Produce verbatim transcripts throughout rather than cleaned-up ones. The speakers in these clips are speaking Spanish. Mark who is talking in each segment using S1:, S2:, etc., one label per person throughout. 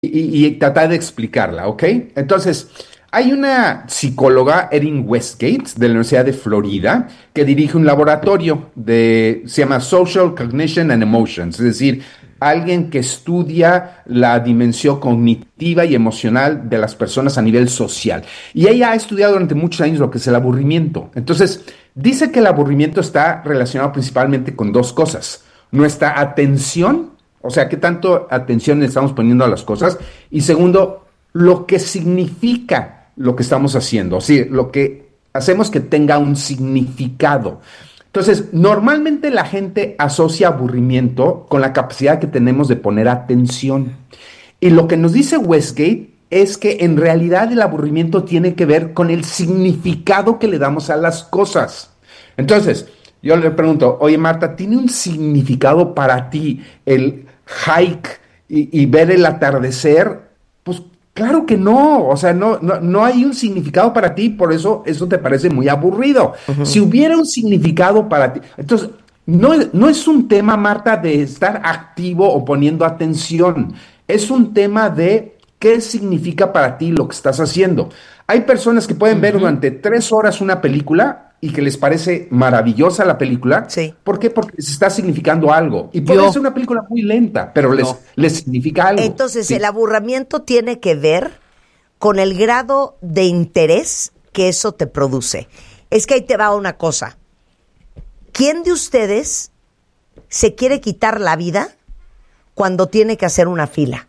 S1: y, y tratar de explicarla, ¿ok? Entonces, hay una psicóloga, Erin Westgate, de la Universidad de Florida, que dirige un laboratorio de, se llama Social Cognition and Emotions, es decir, alguien que estudia la dimensión cognitiva y emocional de las personas a nivel social. Y ella ha estudiado durante muchos años lo que es el aburrimiento. Entonces, dice que el aburrimiento está relacionado principalmente con dos cosas: nuestra atención, o sea, qué tanto atención le estamos poniendo a las cosas, y segundo, lo que significa lo que estamos haciendo, o sea, lo que hacemos que tenga un significado. Entonces, normalmente la gente asocia aburrimiento con la capacidad que tenemos de poner atención. Y lo que nos dice Westgate es que en realidad el aburrimiento tiene que ver con el significado que le damos a las cosas. Entonces, yo le pregunto, oye Marta, ¿tiene un significado para ti el hike y, y ver el atardecer? Pues claro que no, o sea, no, no, no hay un significado para ti, por eso eso te parece muy aburrido. Uh-huh. Si hubiera un significado para ti, entonces, no, no es un tema, Marta, de estar activo o poniendo atención, es un tema de qué significa para ti lo que estás haciendo. Hay personas que pueden uh-huh. ver durante tres horas una película y que les parece maravillosa la película.
S2: Sí.
S1: ¿Por qué? Porque les está significando algo. Y puede Yo. ser una película muy lenta, pero les, no. les significa algo.
S2: Entonces,
S1: sí.
S2: el aburrimiento tiene que ver con el grado de interés que eso te produce. Es que ahí te va una cosa. ¿Quién de ustedes se quiere quitar la vida cuando tiene que hacer una fila?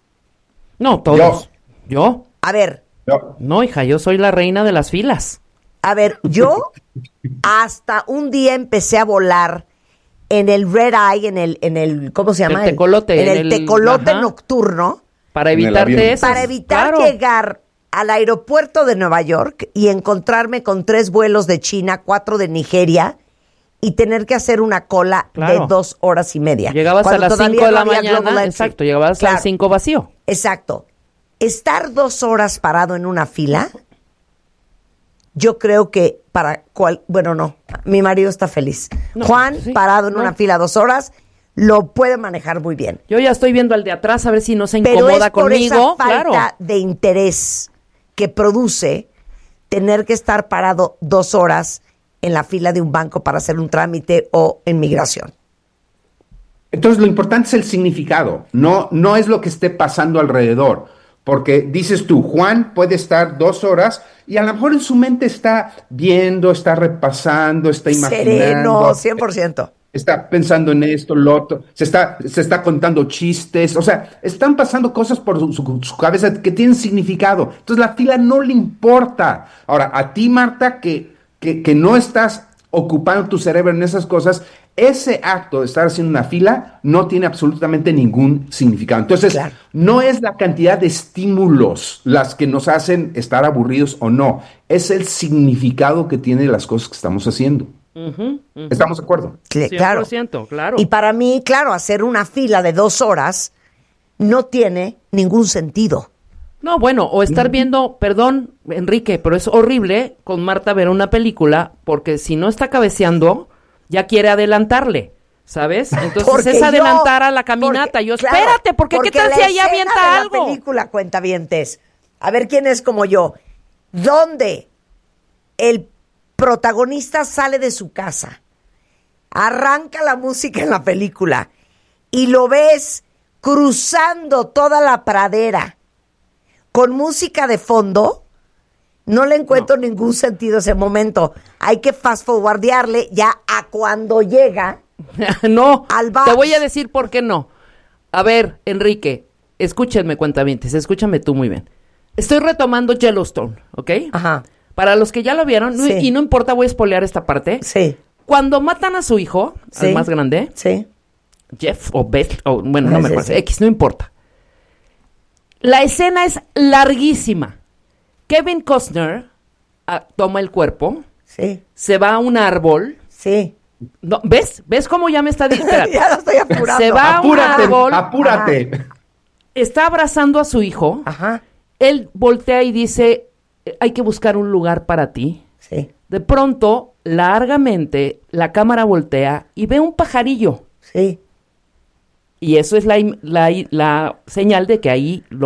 S3: No, todos. ¿Yo? ¿Yo?
S2: A ver.
S1: Yo.
S3: No, hija, yo soy la reina de las filas.
S2: A ver, yo hasta un día empecé a volar en el Red Eye, en el, en el, ¿cómo se llama?
S3: El tecolote.
S2: En el,
S3: en
S2: el tecolote
S3: ajá.
S2: nocturno.
S3: Para evitarte eso.
S2: Para evitar
S3: claro.
S2: llegar al aeropuerto de Nueva York y encontrarme con tres vuelos de China, cuatro de Nigeria y tener que hacer una cola
S3: claro.
S2: de dos horas y media.
S3: Llegabas a las cinco de la mañana, exacto, llegabas
S2: claro.
S3: a las cinco vacío.
S2: Exacto. Estar dos horas parado en una fila, yo creo que para cual, bueno, no, mi marido está feliz. No, Juan, sí, parado en no. una fila dos horas, lo puede manejar muy bien.
S3: Yo ya estoy viendo al de atrás a ver si no se
S2: Pero
S3: incomoda
S2: es por
S3: conmigo.
S2: Esa falta
S3: claro.
S2: de interés que produce tener que estar parado dos horas en la fila de un banco para hacer un trámite o en migración.
S1: Entonces, lo importante es el significado, no, no es lo que esté pasando alrededor. Porque dices tú, Juan puede estar dos horas y a lo mejor en su mente está viendo, está repasando, está imaginando.
S2: Sereno, cien por ciento.
S1: Está pensando en esto, lo otro, se está, se está contando chistes, o sea, están pasando cosas por su, su, su cabeza que tienen significado. Entonces la fila no le importa. Ahora, a ti, Marta, que, que, que no estás ocupando tu cerebro en esas cosas, ese acto de estar haciendo una fila no tiene absolutamente ningún significado. Entonces, claro. no es la cantidad de estímulos las que nos hacen estar aburridos o no, es el significado que tienen las cosas que estamos haciendo. Uh-huh, uh-huh. ¿Estamos de acuerdo?
S2: Claro.
S3: cien por ciento, claro.
S2: Y para mí, claro, hacer una fila de dos horas no tiene ningún sentido.
S3: No, bueno, o estar viendo, perdón, Enrique, pero es horrible con Marta ver una película, porque si no está cabeceando, ya quiere adelantarle, ¿sabes? Entonces es adelantar yo, a la caminata. Porque, yo, espérate,
S2: claro,
S3: porque, porque ¿qué tal si ahí avienta algo?
S2: La película, cuentavientes. A ver quién es como yo. ¿Dónde el protagonista sale de su casa, arranca la música en la película y lo ves cruzando toda la pradera con música de fondo? No le encuentro no. ningún sentido ese momento. Hay que fast forwardearle ya a cuando llega
S3: no,
S2: al bar.
S3: Te voy a decir por qué no. A ver, Enrique, escúchenme, cuentavientes, escúchame tú muy bien. Estoy retomando Yellowstone, ¿ok?
S2: Ajá.
S3: Para los que ya lo vieron,
S2: sí.
S3: y no importa, voy a spoilear esta parte.
S2: Sí.
S3: Cuando matan a su hijo,
S2: sí.
S3: al más grande,
S2: sí.
S3: Jeff o Beth, o bueno, no
S2: sí,
S3: me acuerdo,
S2: sí.
S3: X, no importa. La escena es larguísima. Kevin Costner ah, toma el cuerpo,
S2: sí.
S3: se va a un árbol.
S2: Sí.
S3: No, ¿Ves? ¿Ves cómo ya me está diciendo?
S2: Ya lo estoy apurando.
S3: Se va
S1: apúrate,
S3: a un árbol.
S1: Apúrate.
S3: Ajá. Está abrazando a su hijo.
S2: Ajá.
S3: Él voltea y dice, hay que buscar un lugar para ti.
S2: Sí.
S3: De pronto, largamente, la cámara voltea y ve un pajarillo.
S2: Sí.
S3: Y eso es la, im- la, i- la señal de que ahí lo